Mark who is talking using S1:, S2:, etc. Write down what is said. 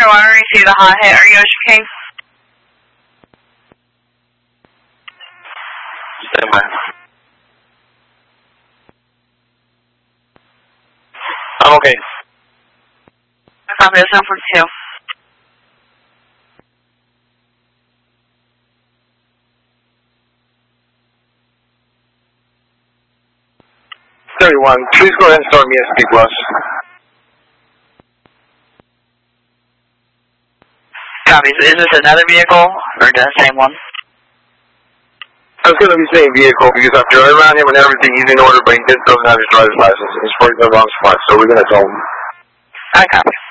S1: 1, receive the hot hit. Are you Ocean King?
S2: Stand by. I'm okay.
S1: Copy, that's 142.
S2: Please go ahead and start me SP Plus.
S1: Copy. Is this another vehicle or the same one?
S2: I was going to be saying vehicle because I've driven around him and everything. He's in order, but he doesn't have his driver's license. He's parked in the wrong spot, so we're going to tell him.
S1: I copy.